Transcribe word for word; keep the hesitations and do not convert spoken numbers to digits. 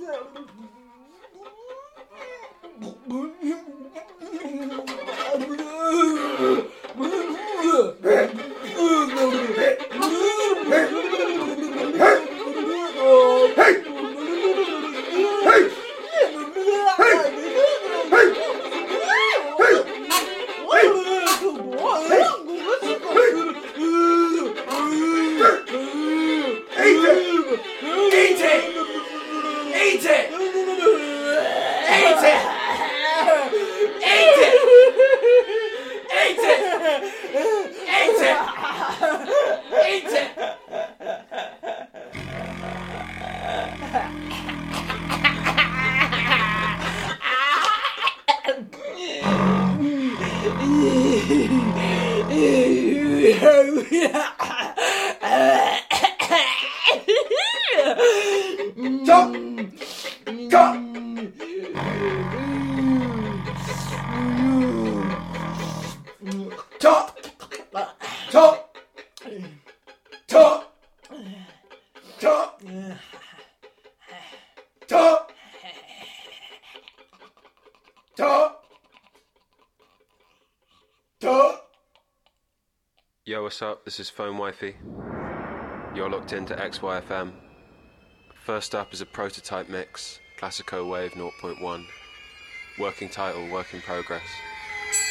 Yo, what's up? This is Phone Wifey. You're locked into X Y F M. First up is a prototype mix, Classico Wave zero point one. Working title, work in progress.